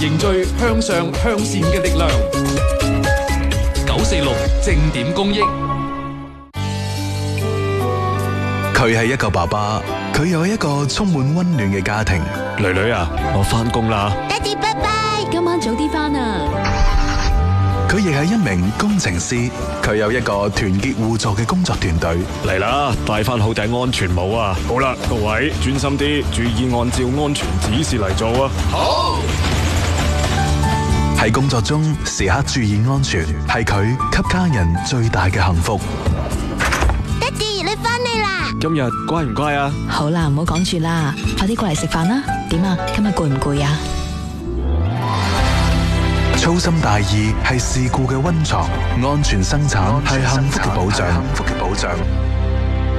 凝聚向上向善嘅力量。946正點公益。 佢係一個爸爸，佢有一個充滿溫暖嘅家庭。 女女啊，我返工啦。 爹哋拜拜，今晚早啲返啊。 佢亦係一名工程師，佢有一個團結互助嘅工作團隊。 嚟啦，戴翻好頂安全帽啊！好啦，各位專心啲，注意按照安全指示嚟做啊！ 好。 喺工作中時刻注意安全，係佢給家人最大嘅幸福。 爹哋，你返嚟啦！ 今日乖唔乖啊？ 好啦，唔好講住啦，快啲過嚟食飯啦。點啊？今日攰唔攰啊？ 粗心大意係事故嘅溫床，安全生產係幸福嘅保障。